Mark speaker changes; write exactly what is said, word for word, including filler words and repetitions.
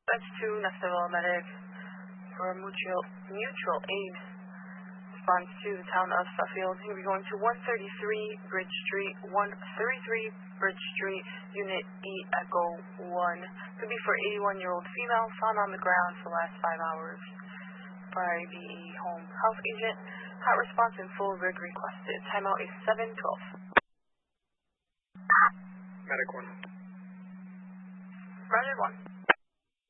Speaker 1: That's two, Nashville Medic for mutual, mutual aid. Response to the town of Suffield. You'll be going to one thirty-three Bridge Street, one thirty-three Bridge Street, Unit E Echo one. Could be for eighty-one-year-old female found on the ground for the last five hours by the home health agent. Hot response and full rig requested. Timeout is seven twelve.
Speaker 2: Medic one.
Speaker 1: Roger one.